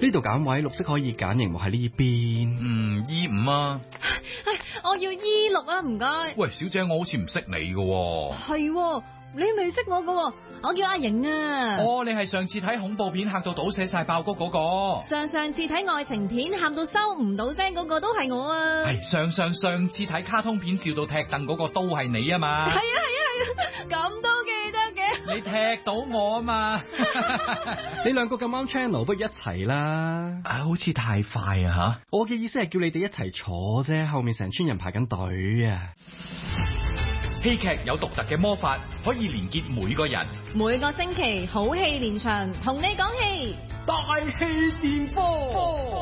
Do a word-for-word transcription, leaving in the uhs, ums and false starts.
呢度揀位，綠色可以揀，熒幕喺呢邊。 嗯 ，E 五啊。 唉，我要 E 六啊，唔該。 喂，小姐，我好似唔識你㗎喎。 係，你未識我㗎，我叫阿瑩啊。 哦，你係上次睇恐怖片嚇到倒瀉晒爆谷嗰個。 上上次睇愛情片喊到收唔到聲嗰個都係我啊。 係上上上次睇卡通片笑到踢凳嗰個都係你啊嘛。 係啊係啊係啊，咁都記得嘅。 你踢到我啊嘛。 你兩個咁啱 channel，不如一齊啦。 啊，好似太快啊吓。 我嘅意思係叫你哋一齊坐啫，後面成村人排緊隊啊。 戲劇有獨特嘅魔法，可以連結每個人。 每個星期好戲連場，同你講戲， 大氣電波。